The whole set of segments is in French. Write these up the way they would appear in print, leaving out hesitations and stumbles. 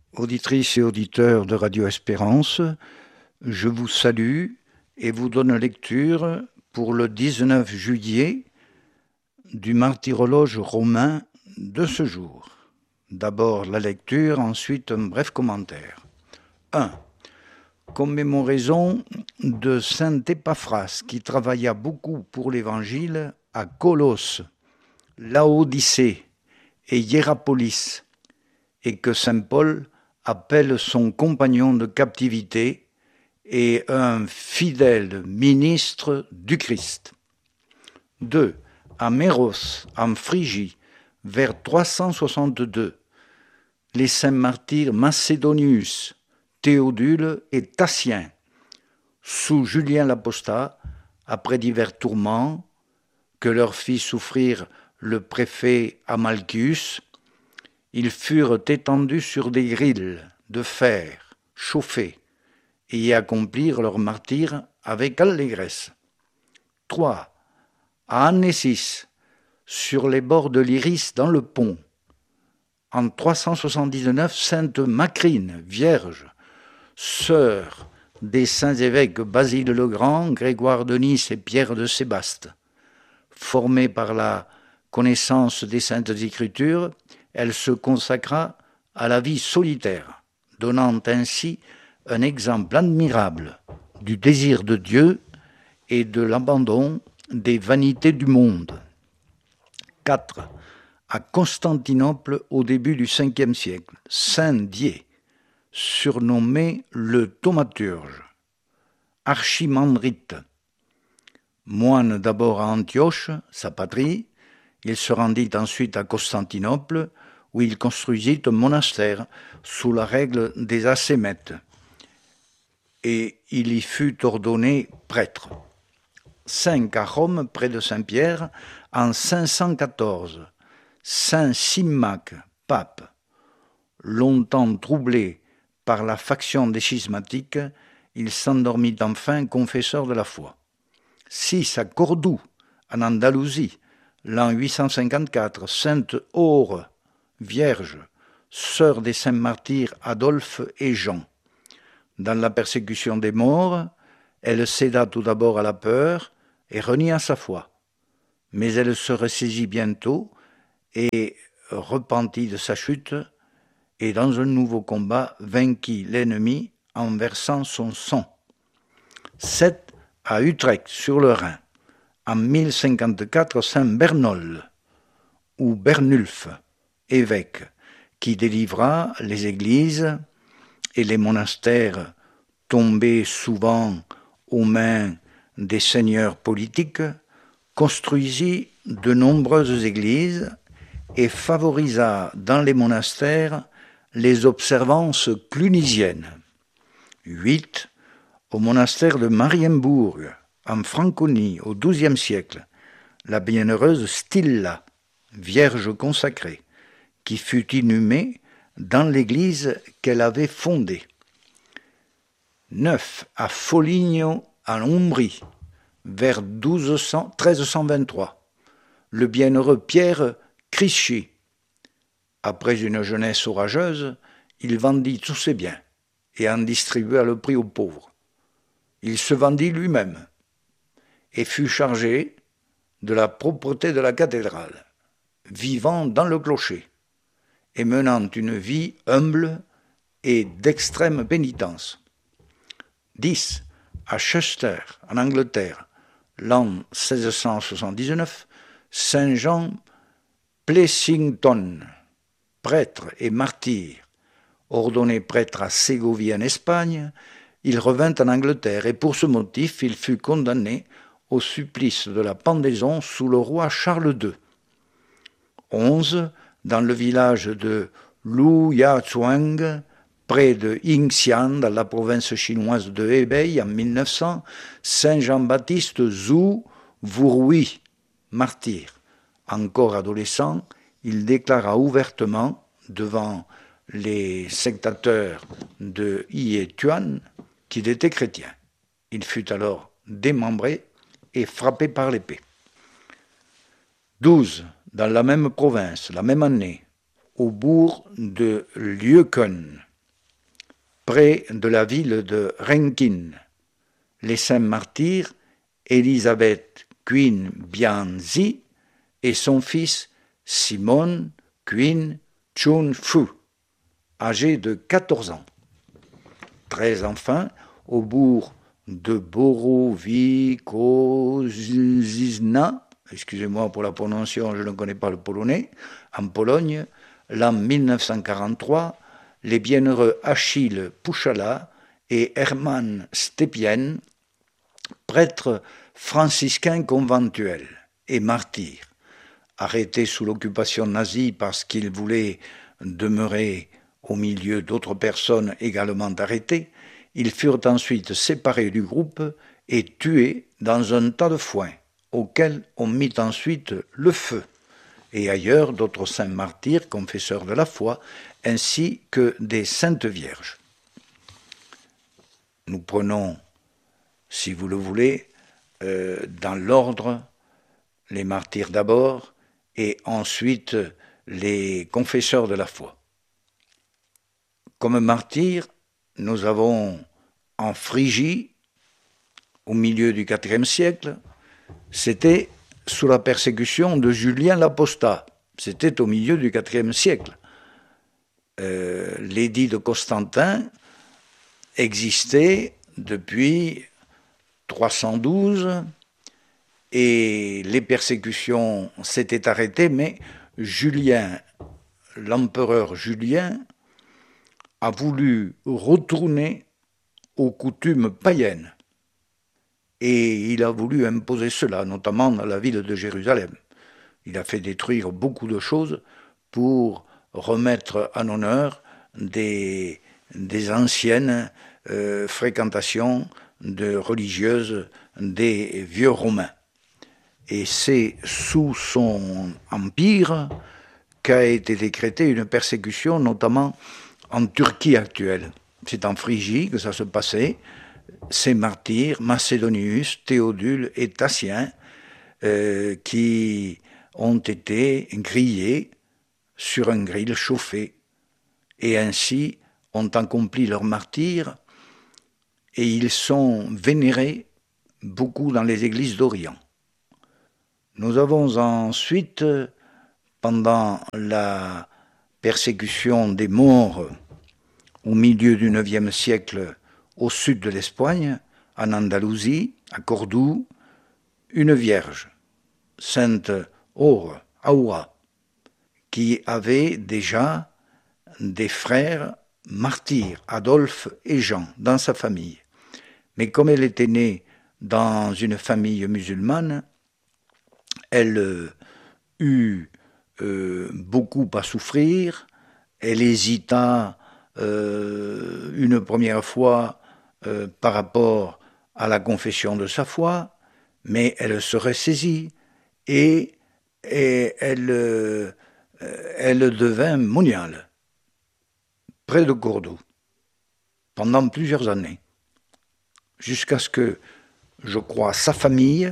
Auditrices et auditeurs de Radio Espérance, je vous salue et vous donne lecture pour le 19 juillet du martyrologe romain de ce jour. D'abord la lecture, ensuite un bref commentaire. 1. Commémoraison de saint Épaphras qui travailla beaucoup pour l'Évangile à Colosse, Laodicée et Hiérapolis, et que saint Paul appelle son compagnon de captivité et un fidèle ministre du Christ. 2. À Méros, en Phrygie, vers 362, les saints martyrs Macédonius, Théodule et Tatien, sous Julien l'Apostat, après divers tourments que leur fit souffrir le préfet Amalchius, ils furent étendus sur des grilles de fer chauffées et y accomplirent leur martyre avec allégresse. 3. À Annecis, sur les bords de l'Iris dans le pont. En 379, sainte Macrine, vierge, sœur des saints évêques Basile le Grand, Grégoire de Nice et Pierre de Sébaste. Formée par la connaissance des saintes écritures, elle se consacra à la vie solitaire, donnant ainsi un exemple admirable du désir de Dieu et de l'abandon des vanités du monde. 4. À Constantinople, au début du 5e siècle, saint Dié, surnommé le thaumaturge, archimandrite, moine d'abord à Antioche, sa patrie, il se rendit ensuite à Constantinople, où il construisit un monastère sous la règle des ascémètes, et il y fut ordonné prêtre. 5. À Rome, près de Saint-Pierre, en 514, saint Symmaque, pape, longtemps troublé par la faction des schismatiques, il s'endormit enfin confesseur de la foi. 6. À Cordoue, en Andalousie, l'an 854, sainte Aure, vierge, sœur des saints martyrs Adolphe et Jean. Dans la persécution des morts, elle céda tout d'abord à la peur et renia sa foi. Mais elle se ressaisit bientôt et repentit de sa chute, et dans un nouveau combat vainquit l'ennemi en versant son sang. 7. À Utrecht, sur le Rhin, en 1054, saint Bernol, ou Bernulphe, évêque, qui délivra les églises et les monastères tombés souvent aux mains des seigneurs politiques, construisit de nombreuses églises et favorisa dans les monastères les observances clunisiennes. 8. Au monastère de Marienbourg, en Franconie, au XIIe siècle, la bienheureuse Stilla, vierge consacrée, qui fut inhumée dans l'église qu'elle avait fondée. 9. À Foligno, en Ombrie, vers 1323, le bienheureux Pierre Crisci. Après une jeunesse orageuse, il vendit tous ses biens et en distribua le prix aux pauvres. Il se vendit lui-même et fut chargé de la propreté de la cathédrale, vivant dans le clocher et menant une vie humble et d'extrême pénitence. 10. À Chester, en Angleterre, l'an 1679, saint Jean Plessington, prêtre et martyr, ordonné prêtre à Ségovie en Espagne, il revint en Angleterre et pour ce motif il fut condamné au supplice de la pendaison sous le roi Charles II. 11. Dans le village de Luyachuang, près de Yingxian, dans la province chinoise de Hebei, en 1900, saint Jean-Baptiste Zhu Wurui, martyr. Encore adolescent, il déclara ouvertement devant les sectateurs de Yétuan qu'il était chrétien. Il fut alors démembré et frappé par l'épée. 12. Dans la même province, la même année, au bourg de Lieuken, près de la ville de Renkin. Les saints martyrs, Elisabeth Queen Bianzi et son fils Simon Queen Chun Fu, âgé de 14 ans. 13 enfin, au bourg de Borowikozizna, excusez-moi pour la prononciation, je ne connais pas le polonais, en Pologne, l'an 1943, les bienheureux Achille Pouchala et Hermann Stepien, prêtres franciscains conventuels et martyrs, arrêtés sous l'occupation nazie parce qu'ils voulaient demeurer au milieu d'autres personnes également arrêtées, ils furent ensuite séparés du groupe et tués dans un tas de foin, auquel on mit ensuite le feu, et ailleurs d'autres saints martyrs, confesseurs de la foi, ainsi que des saintes vierges. Nous prenons, si vous le voulez, dans l'ordre, les martyrs d'abord, et ensuite les confesseurs de la foi. Comme martyrs, nous avons en Phrygie, au milieu du IVe siècle, c'était sous la persécution de Julien l'Apostat. C'était au milieu du IVe siècle. L'édit de Constantin existait depuis 312 et les persécutions s'étaient arrêtées, mais Julien, l'empereur Julien, a voulu retourner aux coutumes païennes. Et il a voulu imposer cela, notamment dans la ville de Jérusalem. Il a fait détruire beaucoup de choses pour remettre en honneur des anciennes fréquentations de religieuses des vieux Romains. Et c'est sous son empire qu'a été décrétée une persécution, notamment en Turquie actuelle. C'est en Phrygie que ça se passait. Ces martyrs, Macédonius, Théodule et Tatien, qui ont été grillés sur un grill chauffé, et ainsi ont accompli leur martyre, et ils sont vénérés beaucoup dans les églises d'Orient. Nous avons ensuite, pendant la persécution des morts au milieu du IXe siècle au sud de l'Espagne, en Andalousie, à Cordoue, une vierge, Sainte Aura, qui avait déjà des frères martyrs, Adolphe et Jean, dans sa famille. Mais comme elle était née dans une famille musulmane, elle eut beaucoup à souffrir, elle hésita une première fois par rapport à la confession de sa foi, mais elle se ressaisit et elle devint moniale près de Cordoue pendant plusieurs années, jusqu'à ce que, je crois, sa famille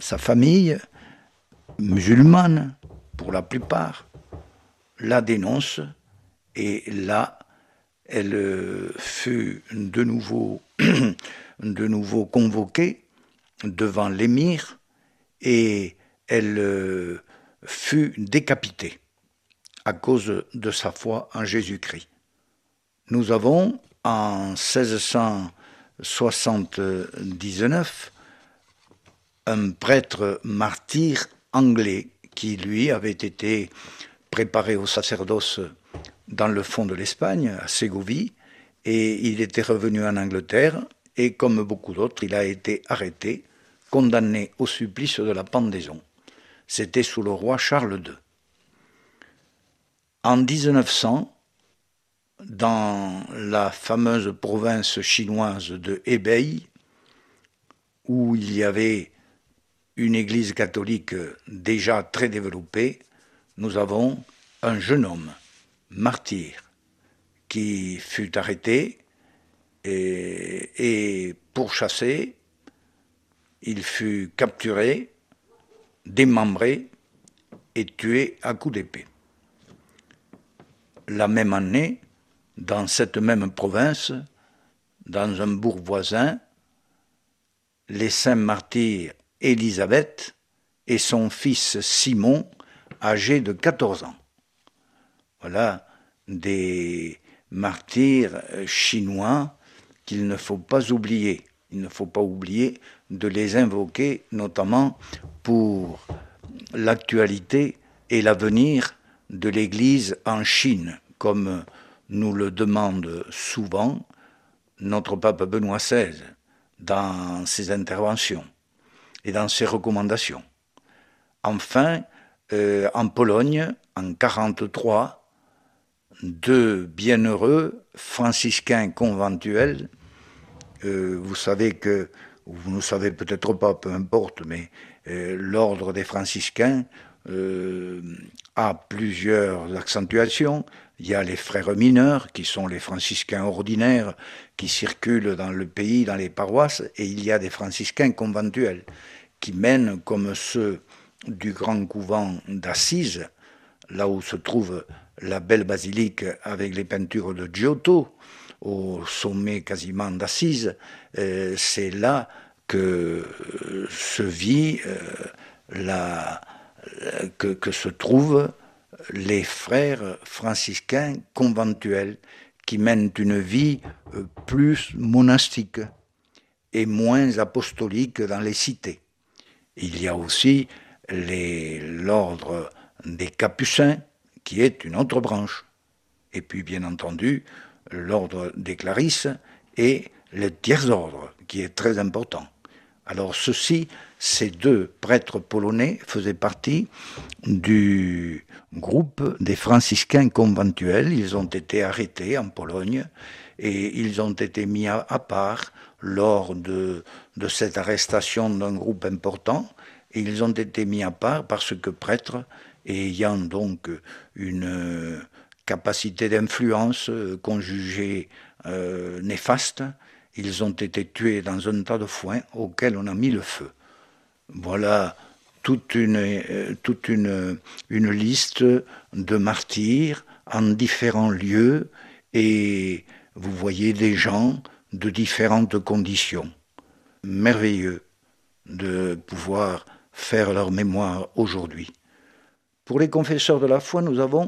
musulmane pour la plupart, la dénonce, et là, elle fut de nouveau convoquée devant l'émir et elle fut décapitée à cause de sa foi en Jésus-Christ. Nous avons, en 1679, un prêtre martyr anglais qui, lui, avait été préparé au sacerdoce dans le fond de l'Espagne, à Ségovie, et il était revenu en Angleterre, et comme beaucoup d'autres, il a été arrêté, condamné au supplice de la pendaison. C'était sous le roi Charles II. En 1900, dans la fameuse province chinoise de Hebei, où il y avait une église catholique déjà très développée, nous avons un jeune homme, martyr, qui fut arrêté et pourchassé. Il fut capturé, démembré et tué à coups d'épée. La même année, dans cette même province, dans un bourg voisin, les saints martyrs Élisabeth et son fils Simon, âgé de 14 ans. Voilà des martyrs chinois qu'il ne faut pas oublier. Il ne faut pas oublier de les invoquer, notamment pour l'actualité et l'avenir de l'Église en Chine, comme nous le demande souvent notre pape Benoît XVI dans ses interventions et dans ses recommandations. Enfin, en Pologne, en 1943, deux bienheureux franciscains conventuels, vous savez que, vous ne savez peut-être pas, peu importe, mais l'ordre des franciscains a plusieurs accentuations. Il y a les frères mineurs, qui sont les franciscains ordinaires, qui circulent dans le pays, dans les paroisses, et il y a des franciscains conventuels, qui mènent, comme ceux du grand couvent d'Assise, là où se trouve la belle basilique avec les peintures de Giotto, au sommet quasiment d'Assise, c'est là que se vit que se trouvent les frères franciscains conventuels qui mènent une vie plus monastique et moins apostolique dans les cités. Il y a aussi l'ordre des Capucins, qui est une autre branche. Et puis, bien entendu, l'ordre des Clarisses et le tiers-ordre, qui est très important. Alors ces deux prêtres polonais faisaient partie du groupe des franciscains conventuels. Ils ont été arrêtés en Pologne et ils ont été mis à part lors de cette arrestation d'un groupe important. Et ils ont été mis à part parce que prêtres, ayant donc une capacité d'influence qu'on jugeait néfaste, ils ont été tués dans un tas de foin auquel on a mis le feu. Voilà toute une liste de martyrs en différents lieux, et vous voyez des gens de différentes conditions. Merveilleux de pouvoir faire leur mémoire aujourd'hui. Pour les confesseurs de la foi, nous avons